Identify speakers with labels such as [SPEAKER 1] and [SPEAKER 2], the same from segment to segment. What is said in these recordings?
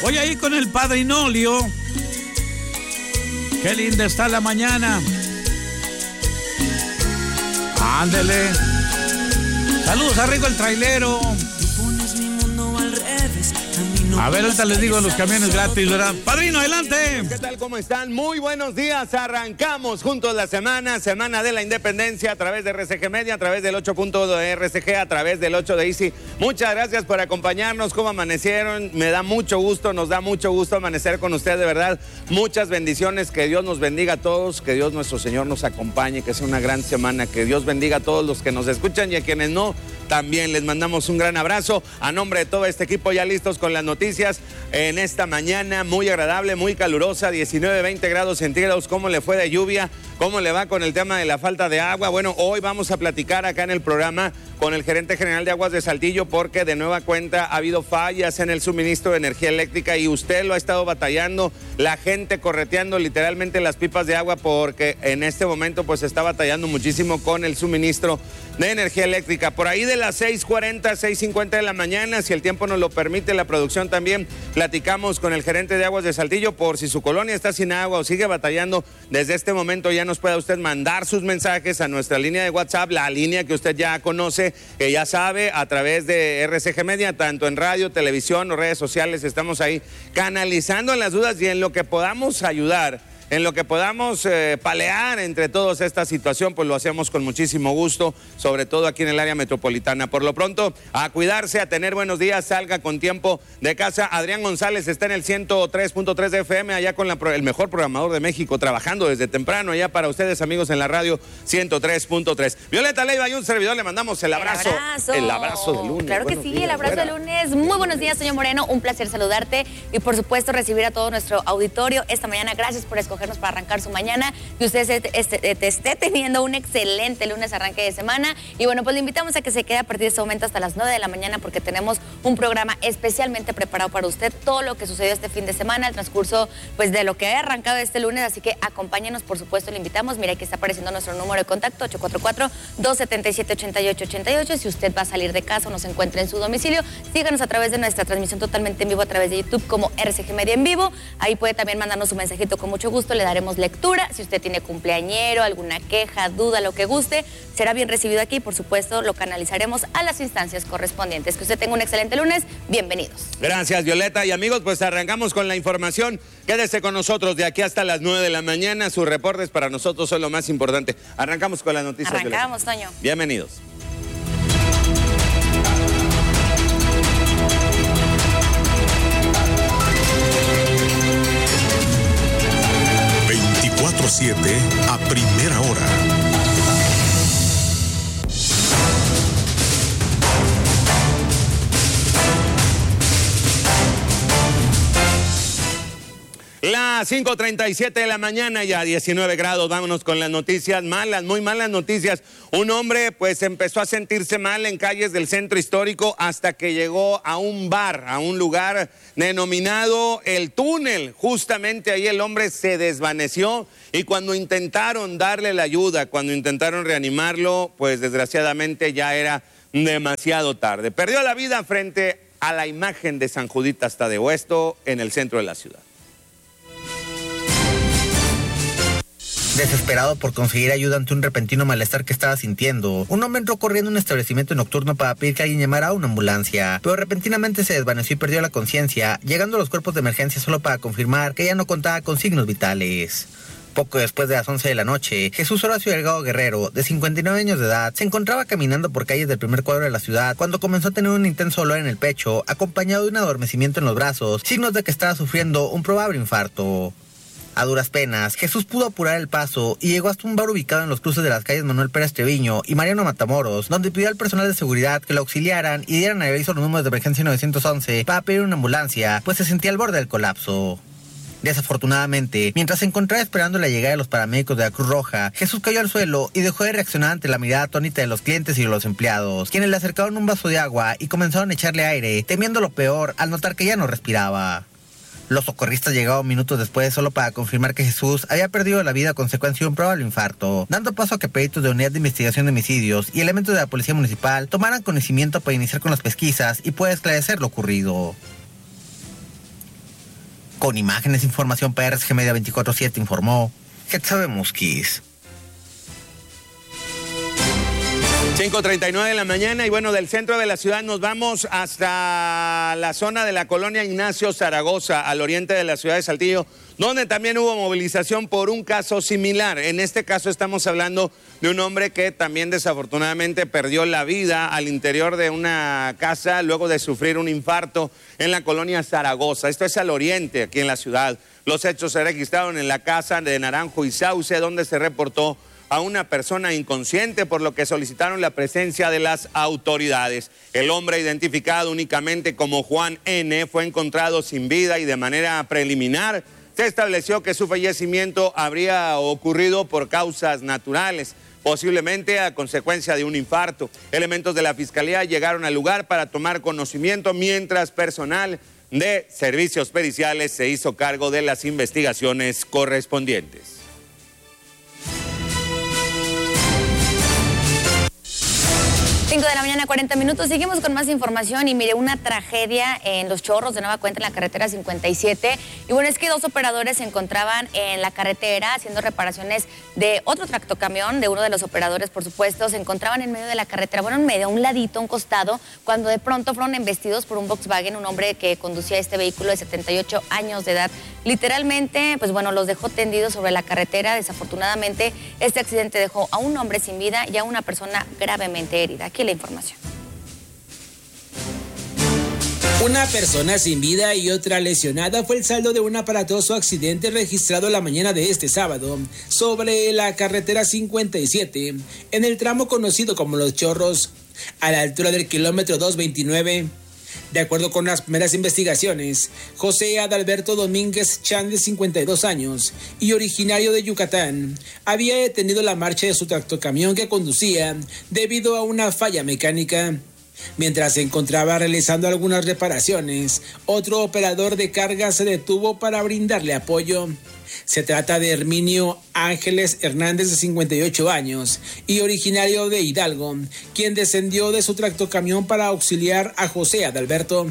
[SPEAKER 1] Voy ahí con el padrinolio. Qué linda está la mañana. Ándele. Saludos a Rico el trailero. A ver, ahorita les digo los camiones gratis, ¿verdad? Padrino, adelante.
[SPEAKER 2] ¿Qué tal? ¿Cómo están? Muy buenos días. Arrancamos juntos la semana de la Independencia a través de RCG Media, a través del 8 de RCG, a través del 8 de Easy. Muchas gracias por acompañarnos. ¿Cómo amanecieron? Me da mucho gusto, nos da mucho gusto amanecer con ustedes, de verdad. Muchas bendiciones, que Dios nos bendiga a todos, que Dios nuestro Señor nos acompañe, que sea una gran semana, que Dios bendiga a todos los que nos escuchan y a quienes no, también les mandamos un gran abrazo. A nombre de todo este equipo, ya listos con las noticias en esta mañana muy agradable, muy calurosa, 19, 20 grados centígrados. ¿Cómo le fue de lluvia? ¿Cómo le va con el tema de la falta de agua? Bueno, hoy vamos a platicar acá en el programa con el gerente general de Aguas de Saltillo, porque de nueva cuenta ha habido fallas en el suministro de energía eléctrica y usted lo ha estado batallando, la gente correteando literalmente las pipas de agua, porque en este momento pues está batallando muchísimo con el suministro de energía eléctrica. Por ahí de las 6:40, 6:50 de la mañana, si el tiempo nos lo permite, la producción también, platicamos con el gerente de Aguas de Saltillo por si su colonia está sin agua o sigue batallando. Desde este momento ya nos puede usted mandar sus mensajes a nuestra línea de WhatsApp, la línea que usted ya conoce, que ya sabe, a través de RCG Media, tanto en radio, televisión o redes sociales. Estamos ahí canalizando las dudas y en lo que podamos ayudar, en lo que podamos palear entre todos esta situación, pues lo hacemos con muchísimo gusto, sobre todo aquí en el área metropolitana. Por lo pronto, a cuidarse, a tener buenos días, salga con tiempo de casa. Adrián González está en el 103.3 de FM, allá con el mejor programador de México, trabajando desde temprano, allá para ustedes, amigos, en la radio 103.3. Violeta Leiva y un servidor, le mandamos el abrazo. El abrazo de lunes.
[SPEAKER 3] Claro que sí, el abrazo de lunes. Muy buenos días, señor Moreno, un placer saludarte y por supuesto recibir a todo nuestro auditorio esta mañana. Gracias por escogernos para arrancar su mañana, que usted esté teniendo un excelente lunes, arranque de semana. Y bueno, pues le invitamos a que se quede a partir de este momento hasta las 9 de la mañana, porque tenemos un programa especialmente preparado para usted, todo lo que sucedió este fin de semana, el transcurso pues de lo que ha arrancado este lunes, así que acompáñenos, por supuesto, le invitamos. Mira, aquí está apareciendo nuestro número de contacto, 844-277-8888. Si usted va a salir de casa o nos encuentra en su domicilio, síganos a través de nuestra transmisión totalmente en vivo a través de YouTube como RCG Media en vivo. Ahí puede también mandarnos un mensajito con mucho gusto, le daremos lectura. Si usted tiene cumpleañero, alguna queja, duda, lo que guste, será bien recibido aquí. Por supuesto, lo canalizaremos a las instancias correspondientes. Que usted tenga un excelente lunes. Bienvenidos.
[SPEAKER 2] Gracias, Violeta. Y amigos, pues arrancamos con la información. Quédese con nosotros de aquí hasta las 9 de la mañana. Sus reportes para nosotros son lo más importante. Arrancamos con las noticias.
[SPEAKER 3] Arrancamos, Toño.
[SPEAKER 2] Bienvenidos.
[SPEAKER 4] A primera hora.
[SPEAKER 2] Las 5:37 de la mañana, ya 19 grados. Vámonos con las noticias malas, muy malas noticias. Un hombre pues empezó a sentirse mal en calles del centro histórico hasta que llegó a un bar, a un lugar denominado El Túnel. Justamente ahí el hombre se desvaneció y cuando intentaron darle la ayuda, cuando intentaron reanimarlo, pues desgraciadamente ya era demasiado tarde. Perdió la vida frente a la imagen de San Juditas Tadeo, esto en el centro de la ciudad.
[SPEAKER 5] Desesperado por conseguir ayuda ante un repentino malestar que estaba sintiendo, un hombre entró corriendo a un establecimiento nocturno para pedir que alguien llamara a una ambulancia, pero repentinamente se desvaneció y perdió la conciencia, llegando a los cuerpos de emergencia solo para confirmar que ya no contaba con signos vitales. Poco después de las 11 de la noche, Jesús Horacio Delgado Guerrero, de 59 años de edad, se encontraba caminando por calles del primer cuadro de la ciudad cuando comenzó a tener un intenso dolor en el pecho, acompañado de un adormecimiento en los brazos, signos de que estaba sufriendo un probable infarto. A duras penas, Jesús pudo apurar el paso y llegó hasta un bar ubicado en los cruces de las calles Manuel Pérez Treviño y Mariano Matamoros, donde pidió al personal de seguridad que lo auxiliaran y dieran aviso a los números de emergencia 911 para pedir una ambulancia, pues se sentía al borde del colapso. Desafortunadamente, mientras se encontraba esperando la llegada de los paramédicos de la Cruz Roja, Jesús cayó al suelo y dejó de reaccionar ante la mirada atónita de los clientes y de los empleados, quienes le acercaron un vaso de agua y comenzaron a echarle aire, temiendo lo peor al notar que ya no respiraba. Los socorristas llegaron minutos después solo para confirmar que Jesús había perdido la vida a consecuencia de un probable infarto, dando paso a que peritos de Unidad de Investigación de Homicidios y elementos de la Policía Municipal tomaran conocimiento para iniciar con las pesquisas y poder esclarecer lo ocurrido. Con imágenes e información para RSG Media 24/7 informó Getsabe Musquiz.
[SPEAKER 2] 5:39 de la mañana y bueno, del centro de la ciudad nos vamos hasta la zona de la colonia Ignacio Zaragoza, al oriente de la ciudad de Saltillo, donde también hubo movilización por un caso similar. En este caso estamos hablando de un hombre que también desafortunadamente perdió la vida al interior de una casa luego de sufrir un infarto en la colonia Zaragoza. Esto es al oriente, aquí en la ciudad. Los hechos se registraron en la casa de Naranjo y Sauce, donde se reportó a una persona inconsciente, por lo que solicitaron la presencia de las autoridades. El hombre, identificado únicamente como Juan N., fue encontrado sin vida y de manera preliminar se estableció que su fallecimiento habría ocurrido por causas naturales, posiblemente a consecuencia de un infarto. Elementos de la Fiscalía llegaron al lugar para tomar conocimiento, mientras personal de servicios periciales se hizo cargo de las investigaciones correspondientes.
[SPEAKER 3] 5 de la mañana, 40 minutos. Seguimos con más información y mire, una tragedia en Los Chorros, de nueva cuenta en la carretera 57. Y bueno, es que dos operadores se encontraban en la carretera haciendo reparaciones de otro tractocamión, de uno de los operadores, por supuesto. Se encontraban en medio de la carretera, bueno, en medio, a un ladito, a un costado, cuando de pronto fueron embestidos por un Volkswagen, un hombre que conducía este vehículo de 78 años de edad. Literalmente, pues bueno, los dejó tendidos sobre la carretera. Desafortunadamente, este accidente dejó a un hombre sin vida y a una persona gravemente herida. Aquí la información.
[SPEAKER 6] Una persona sin vida y otra lesionada fue el saldo de un aparatoso accidente registrado la mañana de este sábado sobre la carretera 57, en el tramo conocido como Los Chorros, a la altura del kilómetro 229. De acuerdo con las primeras investigaciones, José Adalberto Domínguez Chan, de 52 años y originario de Yucatán, había detenido la marcha de su tractocamión que conducía debido a una falla mecánica. Mientras se encontraba realizando algunas reparaciones, otro operador de carga se detuvo para brindarle apoyo. Se trata de Herminio Ángeles Hernández, de 58 años y originario de Hidalgo, quien descendió de su tractocamión para auxiliar a José Adalberto.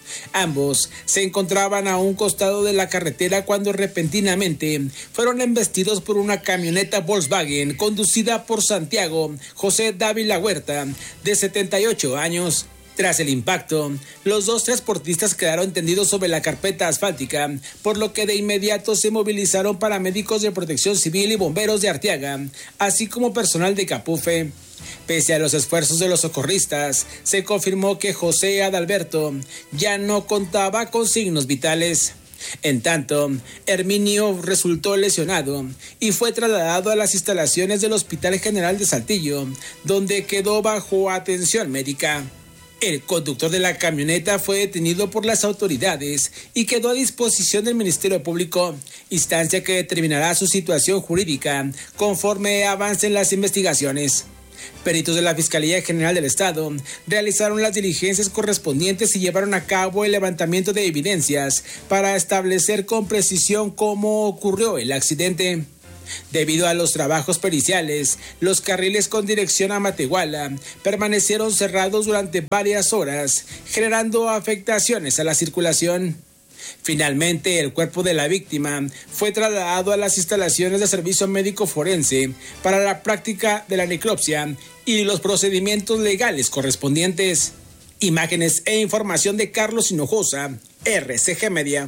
[SPEAKER 6] Ambos se encontraban a un costado de la carretera cuando repentinamente fueron embestidos por una camioneta Volkswagen conducida por Santiago José Dávila Huerta, de 78 años. Tras el impacto, los dos transportistas quedaron tendidos sobre la carpeta asfáltica, por lo que de inmediato se movilizaron paramédicos de Protección Civil y bomberos de Arteaga, así como personal de Capufe. Pese a los esfuerzos de los socorristas, se confirmó que José Adalberto ya no contaba con signos vitales. En tanto, Herminio resultó lesionado y fue trasladado a las instalaciones del Hospital General de Saltillo, donde quedó bajo atención médica. El conductor de la camioneta fue detenido por las autoridades y quedó a disposición del Ministerio Público, instancia que determinará su situación jurídica conforme avancen las investigaciones. Peritos de la Fiscalía General del Estado realizaron las diligencias correspondientes y llevaron a cabo el levantamiento de evidencias para establecer con precisión cómo ocurrió el accidente. Debido a los trabajos periciales, los carriles con dirección a Matehuala permanecieron cerrados durante varias horas, generando afectaciones a la circulación. Finalmente, el cuerpo de la víctima fue trasladado a las instalaciones de servicio médico forense para la práctica de la necropsia y los procedimientos legales correspondientes. Imágenes e información de Carlos Hinojosa, RCG Media.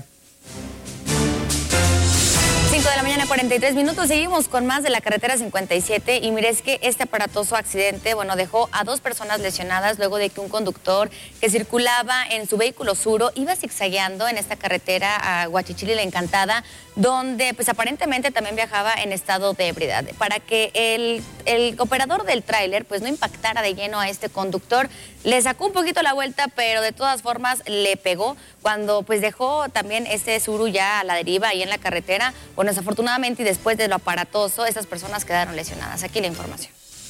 [SPEAKER 3] 5 de la mañana, 43 minutos. Seguimos con más de la carretera 57 y mire, es que este aparatoso accidente, bueno, dejó a dos personas lesionadas luego de que un conductor que circulaba en su vehículo Suro iba zigzagueando en esta carretera a Huachichili La Encantada, donde pues aparentemente también viajaba en estado de ebriedad. Para que el operador del tráiler pues no impactara de lleno a este conductor, le sacó un poquito la vuelta, pero de todas formas le pegó cuando pues dejó también este Suro ya a la deriva ahí en la carretera. Bueno, desafortunadamente y después de lo aparatoso, esas personas quedaron lesionadas. Aquí la información.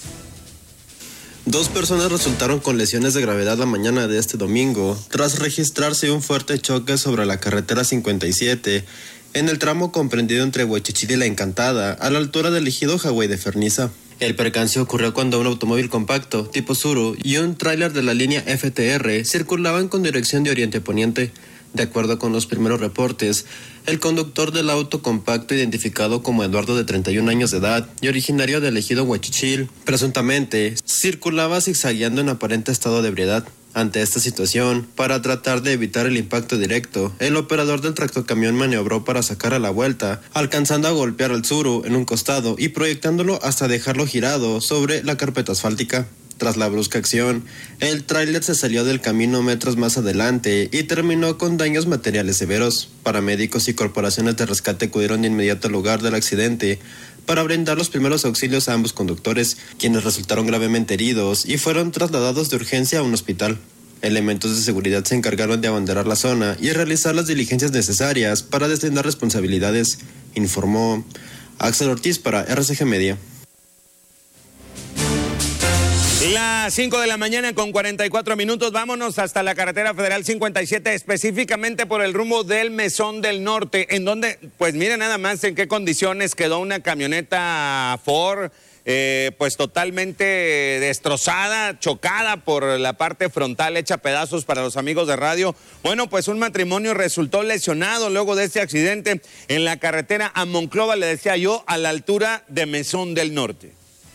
[SPEAKER 7] Dos personas resultaron con lesiones de gravedad la mañana de este domingo, tras registrarse un fuerte choque sobre la carretera 57, en el tramo comprendido entre Huachichili y La Encantada, a la altura del ejido Jagüey de Ferniza. El percance ocurrió cuando un automóvil compacto, tipo Suro, y un tráiler de la línea FTR circulaban con dirección de oriente a poniente. De acuerdo con los primeros reportes, el conductor del auto compacto, identificado como Eduardo, de 31 años de edad y originario del ejido Huachichil, presuntamente circulaba zigzagueando en aparente estado de ebriedad. Ante esta situación, para tratar de evitar el impacto directo, el operador del tractocamión maniobró para sacar a la vuelta, alcanzando a golpear al Tsuru en un costado y proyectándolo hasta dejarlo girado sobre la carpeta asfáltica. Tras la brusca acción, el tráiler se salió del camino metros más adelante y terminó con daños materiales severos. Paramédicos y corporaciones de rescate acudieron de inmediato al lugar del accidente para brindar los primeros auxilios a ambos conductores, quienes resultaron gravemente heridos y fueron trasladados de urgencia a un hospital. Elementos de seguridad se encargaron de abanderar la zona y realizar las diligencias necesarias para deslindar responsabilidades, informó Axel Ortiz para RCG Media.
[SPEAKER 2] Las 5 de la mañana con 44 minutos, vámonos hasta la carretera federal 57, específicamente por el rumbo del Mesón del Norte, en donde, pues miren nada más en qué condiciones quedó una camioneta Ford, pues totalmente destrozada, chocada por la parte frontal, hecha pedazos para los amigos de radio. Bueno, pues un matrimonio resultó lesionado luego de este accidente en la carretera a Monclova, le decía yo, a la altura de Mesón del Norte.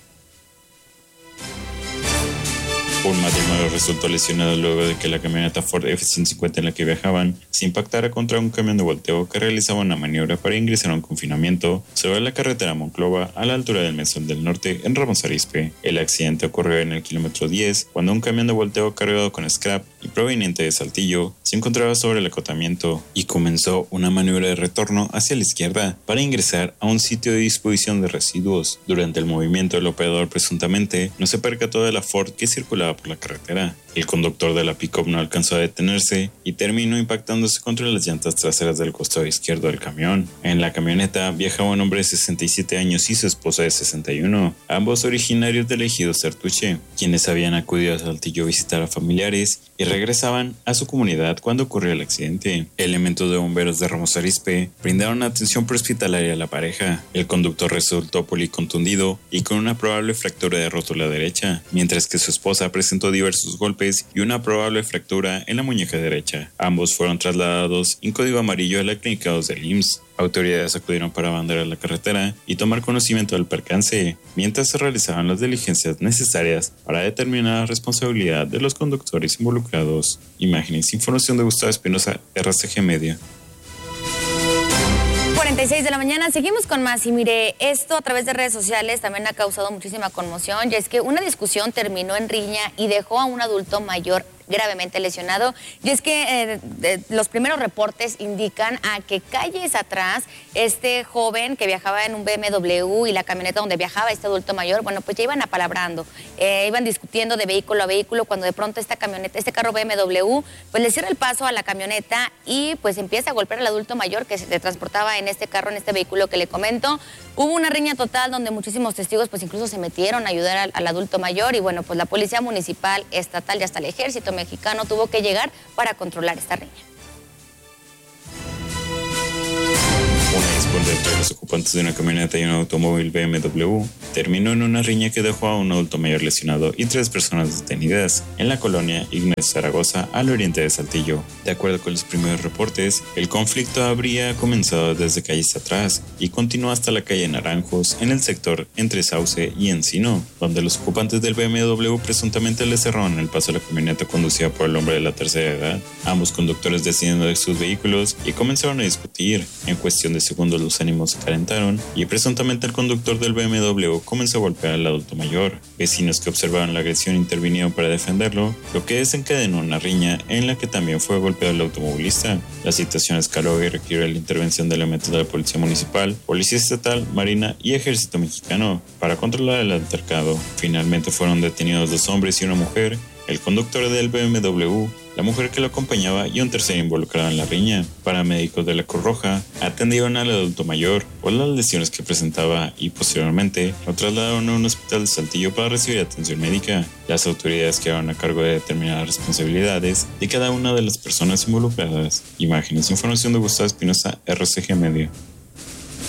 [SPEAKER 8] Un matrimonio resultó lesionado luego de que la camioneta Ford F-150 en la que viajaban se impactara contra un camión de volteo que realizaba una maniobra para ingresar a un confinamiento sobre la carretera Monclova a la altura del Mesón del Norte en Ramos Arizpe. El accidente ocurrió en el kilómetro 10 cuando un camión de volteo cargado con scrap y proveniente de Saltillo se encontraba sobre el acotamiento y comenzó una maniobra de retorno hacia la izquierda para ingresar a un sitio de disposición de residuos. Durante el movimiento, el operador presuntamente no se percató de la Ford que circulaba por la carretera. El conductor de la pick-up no alcanzó a detenerse y terminó impactándose contra las llantas traseras del costado izquierdo del camión. En la camioneta viajaba un hombre de 67 años y su esposa de 61, ambos originarios del ejido Certuche, quienes habían acudido a Saltillo a visitar a familiares y regresaban a su comunidad cuando ocurrió el accidente. Elementos de bomberos de Ramos Arizpe brindaron atención prehospitalaria a la pareja. El conductor resultó policontundido y con una probable fractura de rótula derecha, mientras que su esposa presentó diversos golpes y una probable fractura en la muñeca derecha. Ambos fueron trasladados en código amarillo a la clínica 2 del IMSS. Autoridades acudieron para abanderar la carretera y tomar conocimiento del percance, mientras se realizaban las diligencias necesarias para determinar la responsabilidad de los conductores involucrados. Imágenes, información de Gustavo Espinosa, RCG Media.
[SPEAKER 3] 46 de la mañana, seguimos con más y mire, esto a través de redes sociales también ha causado muchísima conmoción, y es que una discusión terminó en riña y dejó a un adulto mayor gravemente lesionado, y es que los primeros reportes indican a que calles atrás este joven que viajaba en un BMW y la camioneta donde viajaba este adulto mayor, bueno, pues ya iban apalabrando, iban discutiendo de vehículo a vehículo, cuando de pronto esta camioneta, este carro BMW, pues le cierra el paso a la camioneta y pues empieza a golpear al adulto mayor que se transportaba en este carro, en este vehículo que le comento. Hubo una riña total donde muchísimos testigos pues incluso se metieron a ayudar al adulto mayor, y bueno, pues la policía municipal, estatal y hasta el ejército mexicano tuvo que llegar para controlar esta riña.
[SPEAKER 8] Una disputa entre los ocupantes de una camioneta y un automóvil BMW terminó en una riña que dejó a un adulto mayor lesionado y 3 personas detenidas en la colonia Ignacio Zaragoza, al oriente de Saltillo. De acuerdo con los primeros reportes, el conflicto habría comenzado desde calles atrás y continuó hasta la calle Naranjos, en el sector entre Sauce y Encino, donde los ocupantes del BMW presuntamente le cerraron el paso a la camioneta conducida por el hombre de la tercera edad. Ambos conductores descendieron de sus vehículos y comenzaron a discutir. En cuestión de segundos los ánimos se calentaron y presuntamente el conductor del BMW comenzó a golpear al adulto mayor. Vecinos que observaron la agresión intervinieron para defenderlo, lo que desencadenó una riña en la que también fue golpeado el automovilista. La situación escaló y requirió la intervención de elementos de la Policía Municipal, Policía Estatal, Marina y Ejército Mexicano para controlar el altercado. Finalmente fueron detenidos 2 hombres y una mujer, el conductor del BMW, la mujer que lo acompañaba y un tercero involucrado en la riña. Paramédicos de la Cruz Roja atendieron al adulto mayor por las lesiones que presentaba y posteriormente lo trasladaron a un hospital de Saltillo para recibir atención médica. Las autoridades quedaron a cargo de determinar las responsabilidades de cada una de las personas involucradas. Imágenes, información de Gustavo Espinosa, RCG Media.